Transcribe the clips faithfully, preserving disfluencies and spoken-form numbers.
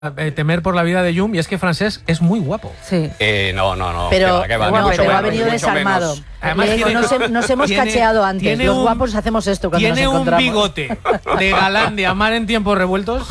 Eh, temer por la vida de Llum, y es que Francesc es muy guapo. Sí. Eh, no, no, no. Pero, que va, que va, no, mucho pero menos, ha venido mucho desarmado. menos. Además, Le digo, tiene- nos, he- nos hemos tiene- cacheado antes. tiene Los un- guapos hacemos esto cuando Tiene nos un encontramos. bigote de galán de amar en tiempos revueltos.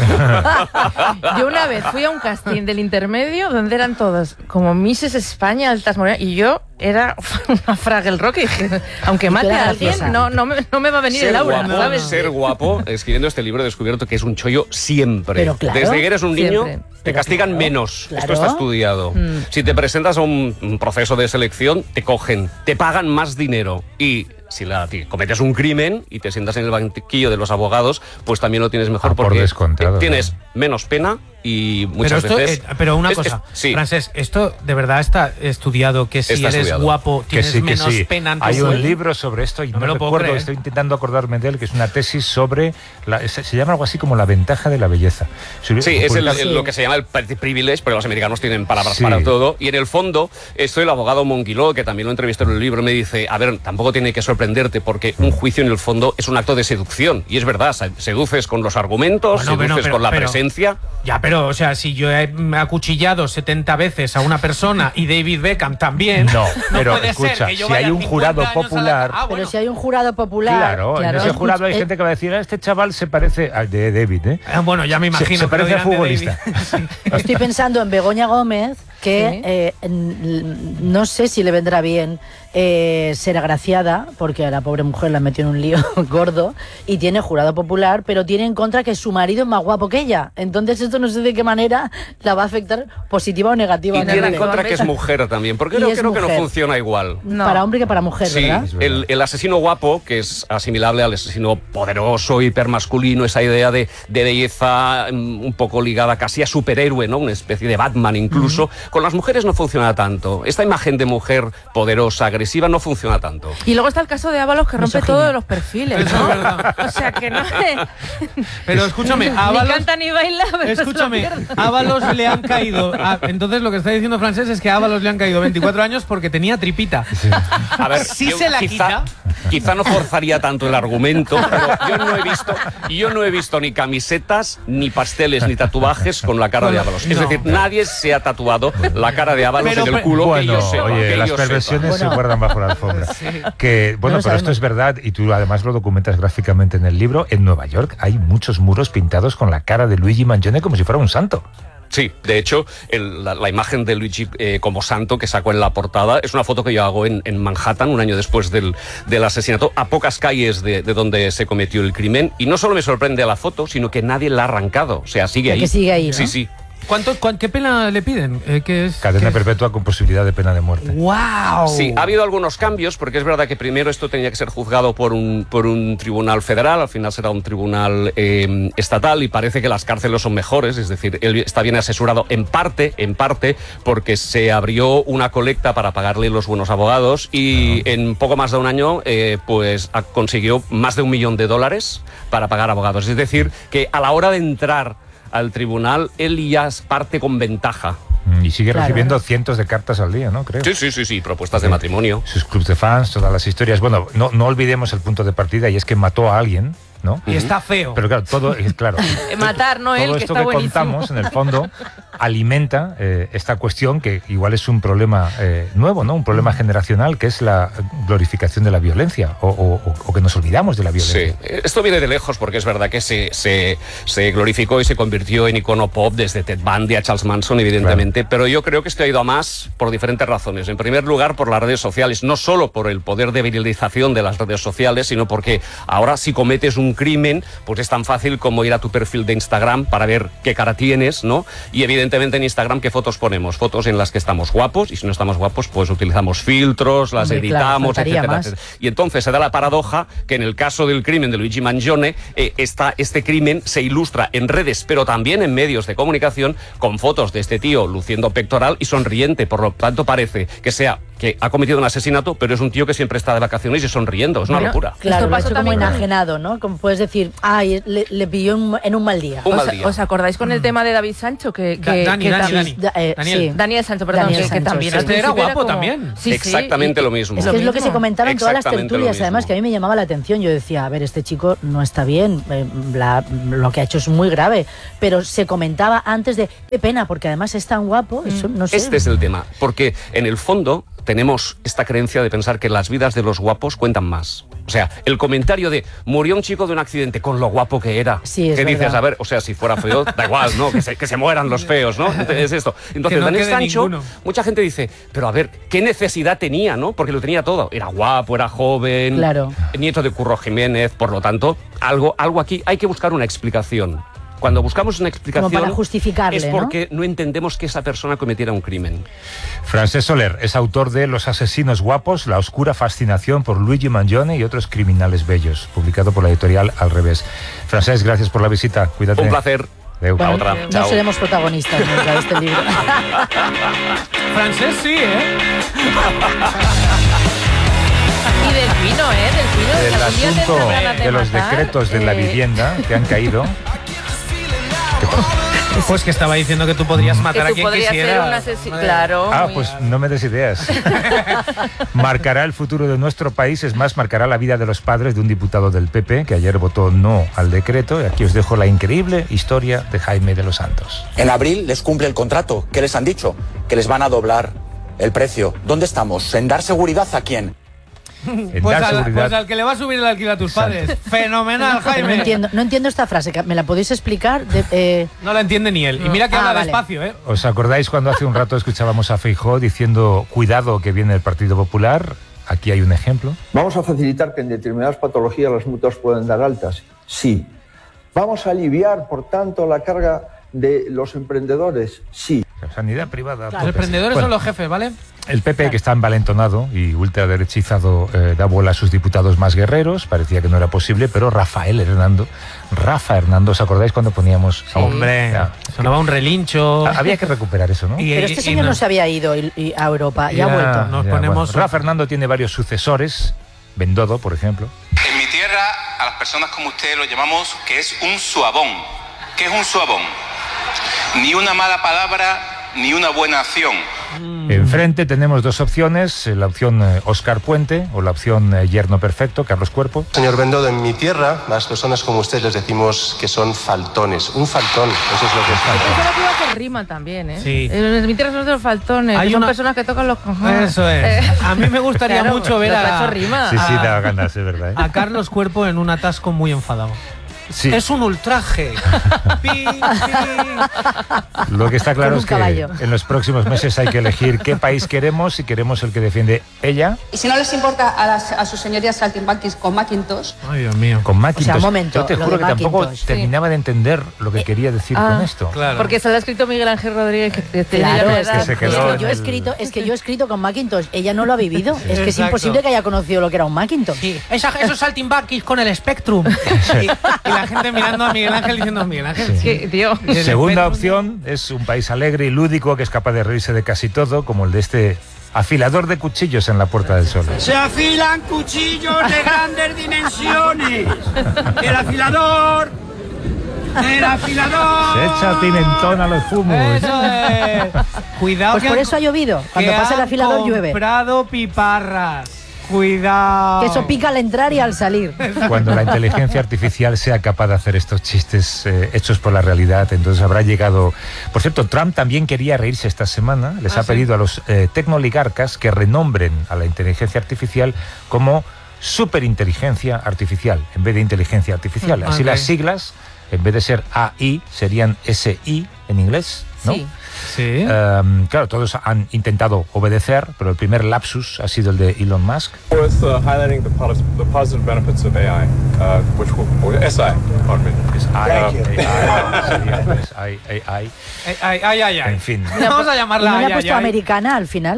Yo una vez fui a un casting del intermedio donde eran todos como Misses España, altas morenas, y yo era una Fraggle Rock y dije, aunque mate era a alguien, graciosa. no, no, me, no me va a venir Ser el aura, guapo, ¿sabes? ser guapo, escribiendo este libro he descubierto que es un chollo siempre. Pero claro, Desde que eres un niño, siempre. te Pero castigan claro, menos. claro. Esto está estudiado. Mm. Si te presentas a un, un proceso de selección, te cogen, te pagan más dinero. Y si la, ti- cometes un crimen y te sientas en el banquillo de los abogados, pues también lo tienes mejor Ah, por porque descontado, eh, tienes ¿no? menos pena y Pero muchas esto, veces... eh, pero una es- cosa, es- sí. Francesc, esto de verdad está estudiado, que si Está eres estudiado. guapo Que tienes sí, que menos sí. pena en tu Hay un sueldo. libro sobre esto y No no, me lo puedo recuerdo, creer. estoy intentando acordarme de él, que es una tesis sobre, la- se, se llama algo así como la ventaja de la belleza. Sobre- Sí, es el- publicado- el- lo que se llama el pretty privilege, porque los americanos tienen palabras Sí. para todo. Y en el fondo, esto el abogado Monquiló, que también lo entrevisté en el libro, me dice, a ver, tampoco tiene que sorprenderte, porque un juicio en el fondo es un acto de seducción. Y es verdad, se- seduces con los argumentos, Bueno, bueno, seduces pero- con la pero- presencia. Ya, pero, o sea, si yo he acuchillado setenta veces a una persona y David Beckham también. No, pero puede ser escucha, que yo si vaya hay un cincuenta jurado años a la- popular- Ah, Pero bueno. si hay un jurado popular. Claro, en ese escucha, jurado hay eh, gente que va a decir, "Ah, este chaval se parece a de David, ¿eh? Ah, bueno, ya me Se- imagino. se que lo parece a dirán de futbolista. David. Estoy pensando en Begoña Gómez, que Sí. eh, n- no sé si le vendrá bien eh, ser agraciada, porque a la pobre mujer la metió en un lío gordo, y tiene jurado popular, pero tiene en contra que su marido es más guapo que ella. Entonces esto no sé de qué manera la va a afectar positiva o Y negativamente. tiene en contra que es mujer también, porque Y creo, es creo que no mujer. funciona igual. No. Para hombre que para mujer, Sí, ¿verdad? Es verdad. el, el asesino guapo, que es asimilable al asesino poderoso, hipermasculino, esa idea de, de belleza mm, un poco ligada casi a superhéroe, ¿no? Una especie de Batman incluso. Con las mujeres no funciona tanto. Esta imagen de mujer poderosa, agresiva, no funciona tanto. Y luego está el caso de Ábalos, que rompe Misoginia. todos los perfiles, Eso ¿no? es verdad. O sea, que no Pero escúchame, ni Ábalos. canta ni baila, pero Escúchame, es una mierda. a Ábalos le han caído. a- entonces lo que está diciendo Francesc es que a Ábalos le han caído veinticuatro años porque tenía tripita. A ver, Si yo se la quizá, quizá no forzaría tanto el argumento, pero yo no he visto, yo no he visto ni camisetas, ni pasteles, ni tatuajes con la cara de Ábalos. Es No. decir, nadie se ha tatuado la cara de Ábalos Pero, en el pero- culo que Bueno, yo sepa, oye, que las yo perversiones sepa. se guardan bajo la alfombra. Que, bueno, No lo pero esto sabemos. es verdad, y tú además lo documentas gráficamente en el libro. En Nueva York hay muchos muros pintados con la cara de Luigi Mangione como si fuera un santo. Sí, de hecho, el- la, la imagen de Luigi eh, como santo que sacó en la portada es una foto que yo hago en, en Manhattan un año después del, del asesinato, a pocas calles de, de donde se cometió el crimen. Y no solo me sorprende la foto, sino que nadie la ha arrancado. O sea, sigue ahí. Que sigue ahí, ¿no? Sí, sí. ¿Cuánto, cuán- ¿Qué pena le piden? Eh, ¿qué es, Cadena qué es? perpetua con posibilidad de pena de muerte. ¡Wow! Sí, ha habido algunos cambios, porque es verdad que primero esto tenía que ser juzgado por un, por un tribunal federal, al final será un tribunal eh, estatal, y parece que las cárceles son mejores, es decir, él está bien asesorado en parte, en parte, porque se abrió una colecta para pagarle los buenos abogados, y en poco más de un año, eh, pues ha- consiguió más de un millón de dólares para pagar abogados. Es decir, que a la hora de entrar al tribunal, él ya parte con ventaja. Mm, Y sigue Claro. recibiendo cientos de cartas al día, ¿no? Creo. Sí, sí, sí, sí, propuestas de matrimonio. Sus clubs de fans, todas las historias. Bueno, no, no olvidemos el punto de partida, y es que mató a alguien, ¿no? Y está feo. Pero claro, todo es claro. Matar, no él, Todo que esto está que buenísimo. contamos, en el fondo, alimenta eh, esta cuestión que igual es un problema eh, nuevo, ¿no? Un problema generacional, que es la glorificación de la violencia, o, o- o que nos olvidamos de la violencia. Sí, esto viene de lejos porque es verdad que se, se, se glorificó y se convirtió en icono pop desde Ted Bundy a Charles Manson, evidentemente, pero yo creo que esto ha ido a más por diferentes razones. En primer lugar, por las redes sociales, no solo por el poder de viralización de las redes sociales, sino porque ahora si cometes un crimen, pues es tan fácil como ir a tu perfil de Instagram para ver qué cara tienes, ¿no? Y evidentemente en Instagram, ¿qué fotos ponemos? Fotos en las que estamos guapos, y si no estamos guapos, pues utilizamos filtros, las Hombre, claro, editamos, faltaría etcétera, más. etcétera. Y entonces se da la paradoja que en el caso del crimen de Luigi Mangione, eh, esta, este crimen se ilustra en redes, pero también en medios de comunicación, con fotos de este tío luciendo pectoral y sonriente. Por lo tanto, parece que sea que ha cometido un asesinato, pero es un tío que siempre está de vacaciones y sonriendo. Es una Bueno, locura. Claro, lo ha pasó hecho como también con- enajenado, ¿no? Como puedes decir, ay, le, le pilló en, en un mal día. Un ¿Os, mal día. os acordáis con el tema de David Sancho? Que, Da- que, Dani, que Dani, tam- Dani. Da- eh, Daniel. sí. Daniel Sancho, perdón, Daniel que, que Sancho, también sí. al Este era principio guapo como- también. Sí, sí. Exactamente Y- lo mismo. Es Lo que es lo que mismo. se comentaba en todas las Exactamente lo tertulias, mismo. además, que a mí me llamaba la atención. Yo decía, a ver, este chico no está bien, eh, la- lo que ha hecho es muy grave, pero se comentaba antes de, qué pena, porque además es tan guapo, eso, no sé. Este es el tema, porque en el fondo tenemos esta creencia de pensar que las vidas de los guapos cuentan más. O sea, el comentario de murió un chico de un accidente con lo guapo que era. Sí, es que dices, verdad. a ver, o sea, si fuera feo, da igual, ¿no? Que se, que se mueran los feos, ¿no? Entonces, es esto. Entonces, no Daniel quede Sancho, ninguno. mucha gente dice, pero a ver, ¿qué necesidad tenía, no? Porque lo tenía todo. Era guapo, era joven, Claro. nieto de Curro Jiménez, por lo tanto, algo, algo aquí hay que buscar una explicación. Cuando buscamos una explicación para justificarle, es ¿no? porque ¿no? entendemos que esa persona cometiera un crimen. Francesc Soler es autor de Los asesinos guapos, la oscura fascinación por Luigi Mangione y otros criminales bellos, publicado por la editorial Al Revés. Francesc, gracias por la visita. Cuídate. Un placer. Adeu. La Bueno, otra. no Chao. seremos protagonistas nunca de este libro. Francés sí, ¿eh? Y del vino, ¿eh? Del vino. El Algún día asunto tendrán ganas de los matar, decretos de la eh, vivienda que han caído. Pues que estaba diciendo que tú podrías Que matar a tú quien podrías ser quisiera. un asesino. Claro. Ah, muy- pues no me des ideas. Marcará el futuro de nuestro país, es más, marcará la vida de los padres de un diputado del P P que ayer votó no al decreto. Y aquí os dejo la increíble historia de Jaime de los Santos. En abril les cumple el contrato. ¿Qué les han dicho? Que les van a doblar el precio. ¿Dónde estamos? ¿En dar seguridad a quién? En Pues dar al, seguridad. pues al que le va a subir el alquiler a tus padres. Fenomenal, No Jaime. entiendo, no entiendo esta frase, ¿me la podéis explicar? De, eh, No la entiende ni él. Y mira que Ah, habla vale. despacio, ¿eh? ¿Os acordáis cuando hace un rato escuchábamos a Feijóo diciendo cuidado que viene el Partido Popular? Aquí hay un ejemplo. ¿Vamos a facilitar que en determinadas patologías las mutuas puedan dar altas? Sí. ¿Vamos a aliviar, por tanto, la carga de los emprendedores? Sí. La sanidad privada. Los pues, emprendedores bueno, son los jefes, ¿vale? El P P, que está envalentonado y ultraderechizado, eh, da bola a sus diputados más guerreros. Parecía que no era posible, pero Rafael Hernando, Rafa Hernando, ¿os acordáis cuando poníamos? a un- Hombre, Ya. sonaba un relincho. Ah, había que recuperar eso, ¿no? Y- pero este y- y señor no- no se había ido y- y a Europa, y Ya, ha vuelto. Nos ya, ponemos- bueno. Rafa Hernando tiene varios sucesores. Bendodo, por ejemplo. En mi tierra, a las personas como usted lo llamamos que es un suabón. ¿Qué es un suabón? Ni una mala palabra, ni una buena acción. Enfrente tenemos dos opciones, eh, la opción eh, Óscar Puente o la opción eh, Yerno Perfecto, Carlos Cuerpo. Señor Bendodo, en mi tierra, las personas como usted les decimos que son faltones. Un faltón, eso es lo que es faltón. Eso lo que rima también, ¿eh? Sí. En mi tierra son de los faltones, Hay que son una- personas que tocan los cojones. Eso es. Eh, A mí me gustaría claro, mucho ver lo a, que ha hecho rima. Sí, sí, Ah. da ganas, es verdad. ¿eh? a Carlos Cuerpo en un atasco muy enfadado. Sí. Es un ultraje. Pi, pi. Lo que está claro Con un es que caballo. en los próximos meses hay que elegir qué país queremos, si queremos el que defiende ella Y si no les importa a, las, a sus señorías saltimbanquis con Macintosh, Ay, Dios mío. con Macintosh. O sea, un momento, Yo te lo juro de que tampoco Macintosh, sí. terminaba de entender lo que quería decir ah, con esto. Claro. Porque se lo ha escrito Miguel Ángel Rodríguez, que que tiene Claro, ya es una que, que se edad. quedó es que en yo he el- escrito, es que yo he escrito con Macintosh, ella no lo ha vivido, es que es Exacto. imposible que haya conocido lo que era un Macintosh. Sí, esa- esos saltimbanquis con el Spectrum. Y, y la gente mirando a Miguel Ángel diciendo, Miguel Ángel, Sí. Que, tío. el Segunda Spectrum- opción es un país alegre y lúdico que es capaz de reírse de casi todo, como el de este afilador de cuchillos en la Puerta del Sol. Se afilan cuchillos de grandes dimensiones. El afilador. El afilador. Se echa pimentón a los fumos. Eso es. Cuidado Pues que por han- eso ha llovido, cuando que pasa el han afilador llueve. comprado piparras. Cuidado. Que eso pica al entrar y al salir. Cuando la inteligencia artificial sea capaz de hacer estos chistes eh, hechos por la realidad, entonces habrá llegado... Por cierto, Trump también quería reírse esta semana. Les Ah, ha ¿sí? pedido a los eh, tecnoligarcas que renombren a la inteligencia artificial como superinteligencia artificial, en vez de inteligencia artificial. Así Ok. las siglas, en vez de ser A I, serían S I en inglés, ¿no? Sí. Sí. Um, claro, todos han intentado obedecer, pero el primer lapsus ha sido el de Elon Musk. Worth uh, highlighting the, pos- the positive benefits of A I, uh, which will, or S I, pardon me. Es I, Um, A I, sería, pues, I, A I. Ay, ay, ay, ay, ay. En fin. Vamos a ¿Y llamarla no le ha ay, puesto ay, ay. americana al final?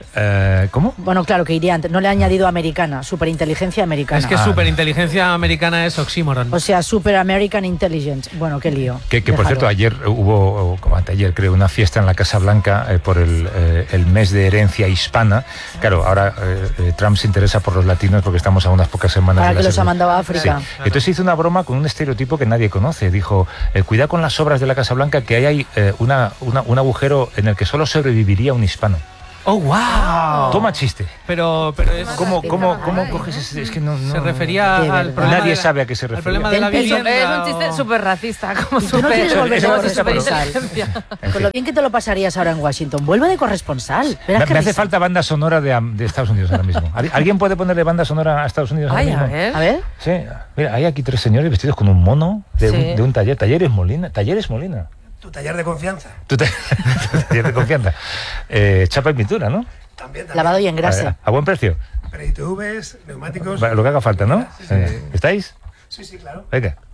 Eh, ¿Cómo? Bueno, claro que iría antes. No le he añadido americana, superinteligencia americana. Es que Ah. superinteligencia americana es oxímoron. O sea, Super American Intelligence. Bueno, qué lío. Que, que por Déjalo. cierto, ayer hubo, o como anteayer creo, una fiesta en la Casa Blanca eh, por el, eh, el mes de herencia hispana. Claro, ahora eh, eh, Trump se interesa por los latinos porque estamos a unas pocas semanas Para de la que los ha segunda- mandado a África. Sí. Entonces hizo una broma con un estereotipo que nadie conoce. Dijo, eh, cuidado con las obras de la Casa Blanca, que ahí hay eh, una, una- un agujero en el que solo sobreviviría un hispano. ¡Oh, wow! Toma chiste. Pero, pero es... ¿Cómo, cómo, cómo coges ese? Es que no, no- Se refería De al verdad. problema Nadie de la- sabe a qué se al refiere. problema de la Ten peso. vivienda. Es un chiste o- súper racista, como Tú no quieres súper... volver de Eso- corresponsal. En Con lo fin. bien que te lo pasarías ahora en Washington. Vuelve de corresponsal. Verás Me, qué me hace risa. falta banda sonora de, am- de Estados Unidos ahora mismo. ¿Al- ¿Alguien puede ponerle banda sonora a Estados Unidos ahora Ay, a mismo? ver. A ver. Sí, mira, hay aquí tres señores vestidos con un mono de, Sí. un, de un taller. Talleres Molina. Talleres Molina. Tu taller de confianza. Tu, ta- tu taller de confianza. Eh, chapa y pintura, ¿no? También, también. Lavado y A, engrase. a buen precio. Pero I T Vs, neumáticos. Va, Lo que haga falta, ¿no? Sí, sí. Venga. ¿Estáis? Sí, sí, claro. Venga.